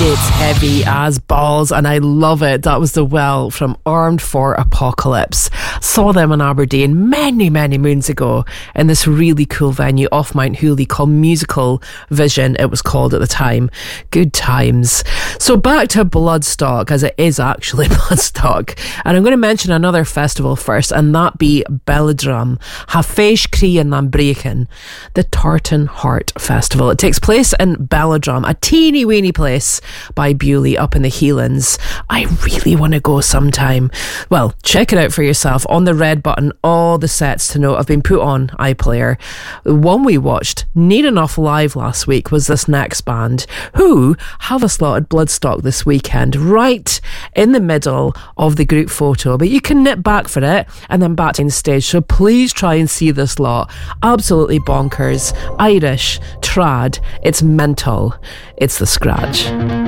It's heavy as balls and I love it. That was The Well from Armed for Apocalypse. Saw them in Aberdeen many moons ago in this really cool venue off Mount Hooley called Musical Vision, it was called at the time. Good times. So back to Bloodstock, as it is actually Bloodstock. And I'm going to mention another festival first, and that be Belladrum, Hafesh Cree and Lambreken, the Tartan Heart Festival. It takes place in Belladrum, a teeny weeny place by Bewley up in the Heelands. I really want to go sometime. Well, check it out for yourself. On the red button, all the sets to note have been put on iPlayer. The one we watched near enough live last week was this next band, who have a slot at Bloodstock this weekend, right in the middle of the group photo, but you can nip back for it and then back on stage, so please try and see this lot. Absolutely bonkers, Irish, trad, it's mental, it's The Scratch.